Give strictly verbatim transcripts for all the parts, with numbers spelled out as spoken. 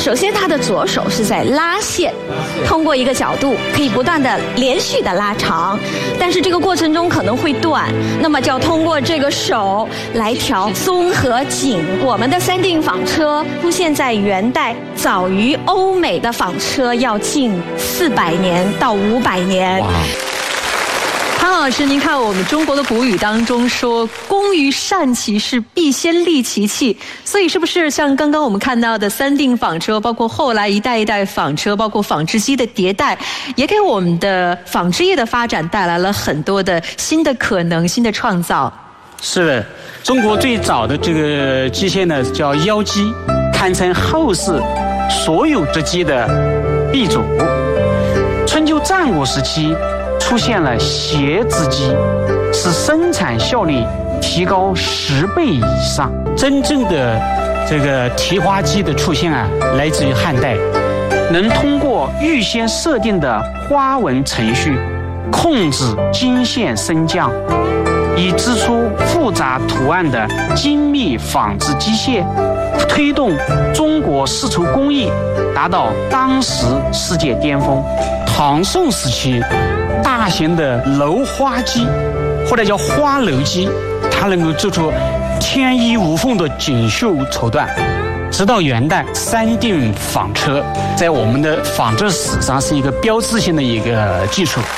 首先，它的左手是在拉线，通过一个角度可以不断的连续的拉长，但是这个过程中可能会断，那么就要通过这个手来调松和紧。我们的三定纺车出现在元代，早于欧美的纺车要近四百年到五百年。 潘老师，您看我们中国的古语当中说“工于善其事，必先利其器”，所以是不是像刚刚我们看到的三定纺车，包括后来一代一代纺车，包括纺织机的迭代，也给我们的纺织业的发展带来了很多的新的可能、新的创造？ 是的，中国最早的这个机械呢叫腰机，堪称后世所有织机的鼻祖。春秋战国时期出现了鞋织机，使生产效率提高十倍以上。真正的这个提花机的出现啊，来自于汉代，能通过预先设定的花纹程序，控制经线升降，以织出复杂图案的精密纺织机械，推动中国丝绸工艺达到当时世界巅峰。唐宋时期，大型的楼花机或者叫花楼机，它能够做出天衣无缝的锦绣绸缎。直到元代，三定纺车在我们的纺织史上是一个标志性的一个技术。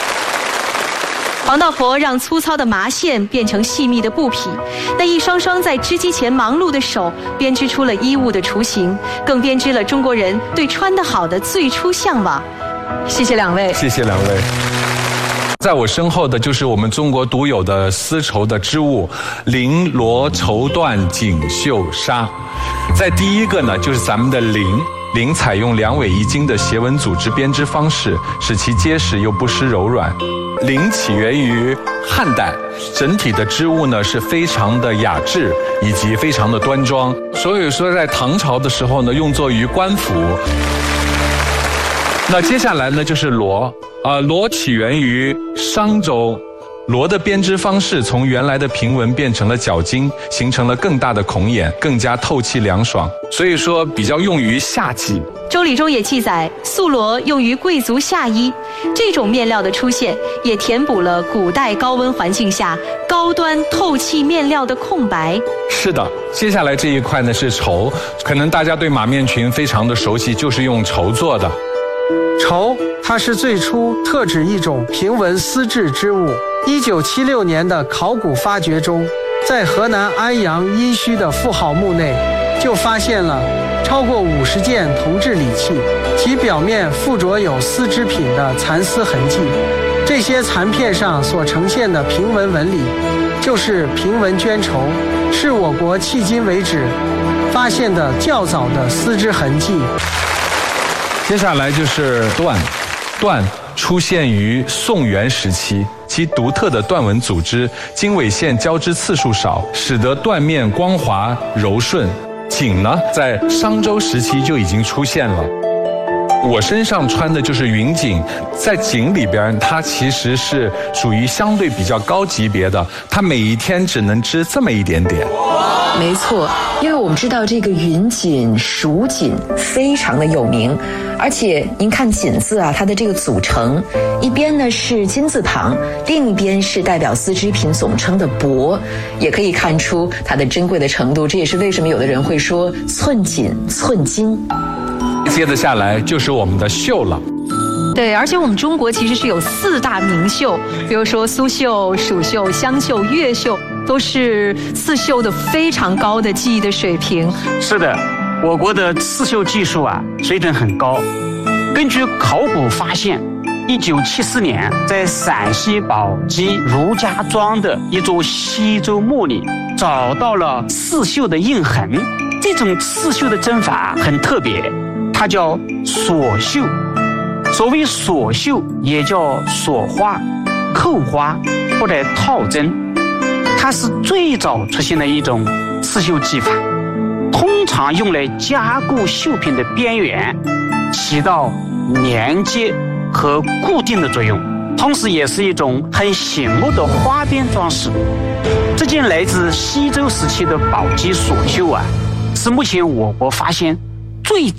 黄道佛让粗糙的麻线变成细密的布匹，那一双双在织机前忙碌的手编织出了衣物的雏形，更编织了中国人对穿得好的最初向往。谢谢两位， 谢谢两位。在我身后的就是我们中国独有的丝绸的织物绫罗绸缎锦绣纱。在第一个呢，就是咱们的绫。绫采用两尾一襟的斜纹组织编织方式，使其结实又不失柔软。绫起源于汉代，整体的织物呢是非常的雅致以及非常的端庄，所以说在唐朝的时候呢，用作于官服。那接下来呢就是罗，啊，罗起源于商周。罗的编织方式从原来的平纹变成了角筋，形成了更大的孔眼，更加透气凉爽，所以说比较用于夏季。 周礼中也记载，素罗用于贵族夏衣，这种面料的出现也填补了古代高温环境下高端透气面料的空白。 是的，接下来这一块呢是绸，可能大家对马面裙非常的熟悉，就是用绸做的。 绸，它是最初特指一种平纹丝质织物。一九七六年的考古发掘中，在河南安阳殷墟的妇好墓内，就发现了超过五十件铜制礼器，其表面附着有丝织品的蚕丝痕迹。这些残片上所呈现的平纹纹理，就是平纹绢绸，是我国迄今为止发现的较早的丝织痕迹。 接下来就是缎，缎出现于宋元时期，其独特的缎纹组织、经纬线交织次数少，使得缎面光滑柔顺。锦呢，在商周时期就已经出现了。我身上穿的就是云锦，在锦里边，它其实是属于相对比较高级别的，它每一天只能织这么一点点。 没错，因为我们知道这个云锦、蜀锦非常的有名，而且您看锦字啊，它的这个组成，一边呢是金字旁，另一边是代表丝织品总称的帛，也可以看出它的珍贵的程度。这也是为什么有的人会说寸锦寸金。 接着下来就是我们的绣了。 对，而且我们中国其实是有四大名绣，比如说苏绣、蜀绣、湘绣、越绣，都是刺绣的非常高的技艺的水平。 是的，我国的刺绣技术啊水准很高。根据考古发现，一九七四年在陕西宝鸡卢家庄的一座西周墓里找到了刺绣的印痕。这种刺绣的针法很特别，它叫锁绣。所谓锁绣也叫锁花、扣花或者套针，它是最早出现的一种刺绣技法，通常用来加固绣品的边缘，起到连接和固定的作用，同时也是一种很醒目的花边装饰。这件来自西周时期的宝鸡锁绣啊，是目前我国发现最